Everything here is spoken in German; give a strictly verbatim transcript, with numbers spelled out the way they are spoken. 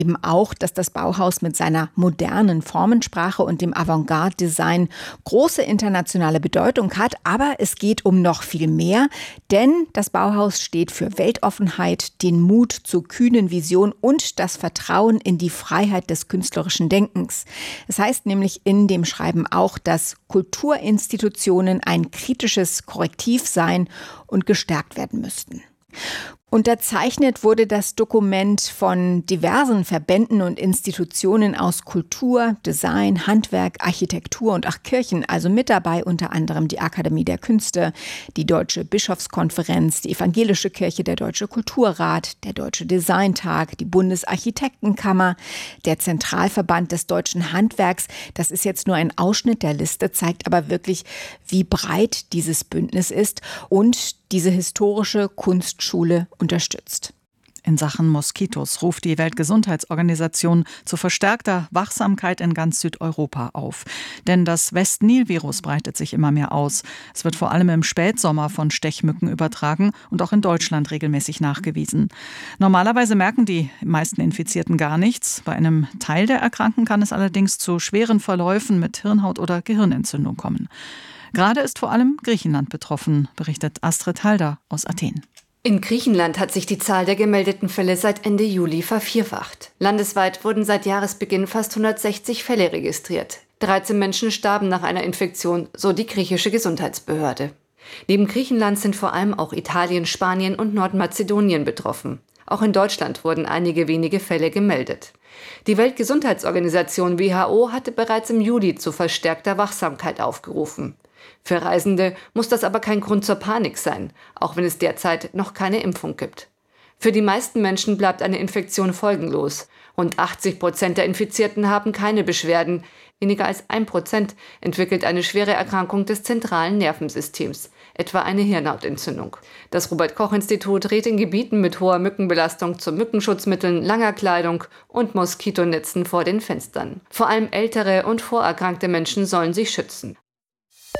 Eben auch, dass das Bauhaus mit seiner modernen Formensprache und dem Avantgarde-Design große internationale Bedeutung hat. Aber es geht um noch viel mehr, denn das Bauhaus steht für Weltoffenheit, den Mut zur kühnen Vision und das Vertrauen in die Freiheit des künstlerischen Denkens. Es heißt nämlich in dem Schreiben auch, dass Kulturinstitutionen ein kritisches Korrektiv seien und gestärkt werden müssten. Unterzeichnet wurde das Dokument von diversen Verbänden und Institutionen aus Kultur, Design, Handwerk, Architektur und auch Kirchen, also mit dabei unter anderem die Akademie der Künste, die Deutsche Bischofskonferenz, die Evangelische Kirche, der Deutsche Kulturrat, der Deutsche Designtag, die Bundesarchitektenkammer, der Zentralverband des deutschen Handwerks. Das ist jetzt nur ein Ausschnitt der Liste, zeigt aber wirklich, wie breit dieses Bündnis ist und diese historische Kunstschule unterstützt. In Sachen Moskitos ruft die Weltgesundheitsorganisation zu verstärkter Wachsamkeit in ganz Südeuropa auf. Denn das West-Nil-Virus breitet sich immer mehr aus. Es wird vor allem im Spätsommer von Stechmücken übertragen und auch in Deutschland regelmäßig nachgewiesen. Normalerweise merken die meisten Infizierten gar nichts. Bei einem Teil der Erkrankten kann es allerdings zu schweren Verläufen mit Hirnhaut- oder Gehirnentzündung kommen. Gerade ist vor allem Griechenland betroffen, berichtet Astrid Halder aus Athen. In Griechenland hat sich die Zahl der gemeldeten Fälle seit Ende Juli vervierfacht. Landesweit wurden seit Jahresbeginn fast hundertsechzig Fälle registriert. dreizehn Menschen starben nach einer Infektion, so die griechische Gesundheitsbehörde. Neben Griechenland sind vor allem auch Italien, Spanien und Nordmazedonien betroffen. Auch in Deutschland wurden einige wenige Fälle gemeldet. Die Weltgesundheitsorganisation W H O hatte bereits im Juli zu verstärkter Wachsamkeit aufgerufen. Für Reisende muss das aber kein Grund zur Panik sein, auch wenn es derzeit noch keine Impfung gibt. Für die meisten Menschen bleibt eine Infektion folgenlos. Rund achtzig Prozent der Infizierten haben keine Beschwerden. Weniger als ein Prozent entwickelt eine schwere Erkrankung des zentralen Nervensystems, etwa eine Hirnhautentzündung. Das Robert-Koch-Institut rät in Gebieten mit hoher Mückenbelastung zu Mückenschutzmitteln, langer Kleidung und Moskitonetzen vor den Fenstern. Vor allem ältere und vorerkrankte Menschen sollen sich schützen.